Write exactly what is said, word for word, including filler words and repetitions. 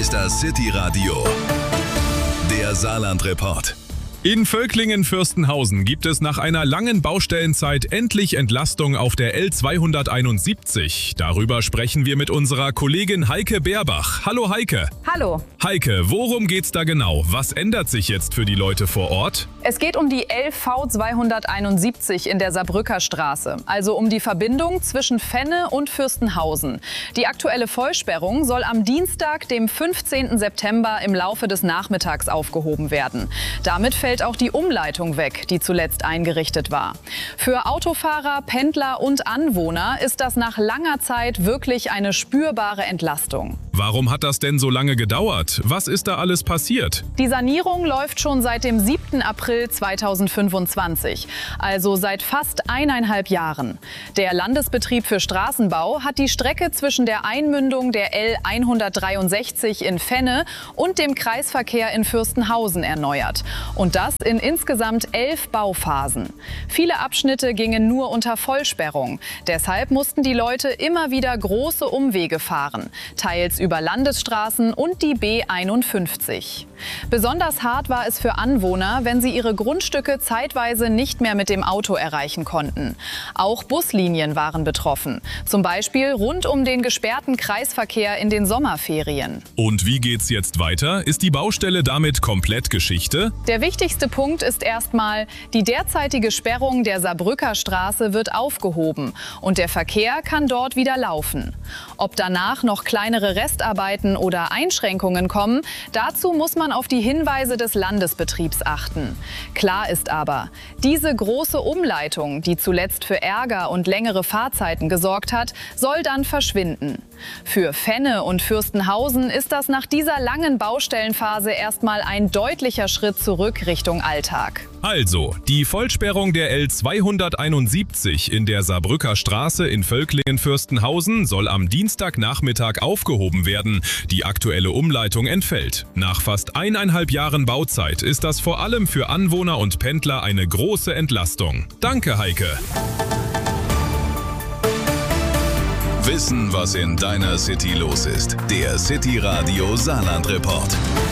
ist das City Radio, der Saarland-Report. In Völklingen-Fürstenhausen gibt es nach einer langen Baustellenzeit endlich Entlastung auf der L zweihunderteinundsiebzig. Darüber sprechen wir mit unserer Kollegin Heike Beerbach. Hallo Heike. Hallo. Heike, worum geht's da genau? Was ändert sich jetzt für die Leute vor Ort? Es geht um die L V zweihunderteinundsiebzig in der Saarbrücker Straße, also um die Verbindung zwischen Fenne und Fürstenhausen. Die aktuelle Vollsperrung soll am Dienstag, dem fünfzehnten September, im Laufe des Nachmittags aufgehoben werden. Damit fällt auch die Umleitung weg, die zuletzt eingerichtet war. Für Autofahrer, Pendler und Anwohner ist das nach langer Zeit wirklich eine spürbare Entlastung. Warum hat das denn so lange gedauert? Was ist da alles passiert? Die Sanierung läuft schon seit dem siebten April zweitausendfünfundzwanzig, also seit fast eineinhalb Jahren. Der Landesbetrieb für Straßenbau hat die Strecke zwischen der Einmündung der L hundertdreiundsechzig in Fenne und dem Kreisverkehr in Fürstenhausen erneuert. Und das in insgesamt elf Bauphasen. Viele Abschnitte gingen nur unter Vollsperrung. Deshalb mussten die Leute immer wieder große Umwege fahren, teils über Landesstraßen und die B einundfünfzig. Besonders hart war es für Anwohner, wenn sie ihre Grundstücke zeitweise nicht mehr mit dem Auto erreichen konnten. Auch Buslinien waren betroffen, zum Beispiel rund um den gesperrten Kreisverkehr in den Sommerferien. Und wie geht's jetzt weiter? Ist die Baustelle damit komplett Geschichte? Der wichtigste Punkt ist erstmal, die derzeitige Sperrung der Saarbrücker Straße wird aufgehoben und der Verkehr kann dort wieder laufen. Ob danach noch kleinere Restarbeiten oder Einschränkungen kommen, dazu muss man auf die Hinweise des Landesbetriebs achten. Klar ist aber, diese große Umleitung, die zuletzt für Ärger und längere Fahrzeiten gesorgt hat, soll dann verschwinden. Für Fenne und Fürstenhausen ist das nach dieser langen Baustellenphase erstmal ein deutlicher Schritt zurück Richtung Alltag. Also, die Vollsperrung der L zweihunderteinundsiebzig in der Saarbrücker Straße in Völklingen-Fürstenhausen soll am Dienstagnachmittag aufgehoben werden. Die aktuelle Umleitung entfällt. Nach fast eineinhalb Jahren Bauzeit ist das vor allem für Anwohner und Pendler eine große Entlastung. Danke, Heike. Wissen, was in deiner City los ist. Der City Radio Saarland-Report.